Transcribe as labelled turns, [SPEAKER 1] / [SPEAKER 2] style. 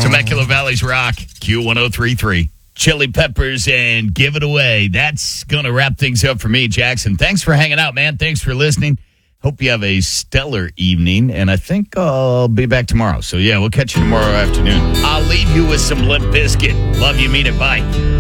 [SPEAKER 1] Temecula Valley's Rock, Q1033. Chili Peppers and Give It Away. That's going to wrap things up for me, Jackson. Thanks for hanging out, man. Thanks for listening. Hope you have a stellar evening, and I think I'll be back tomorrow. So, yeah, we'll catch you tomorrow afternoon. I'll leave you with some Limp Bizkit. Love you, mean it, bye.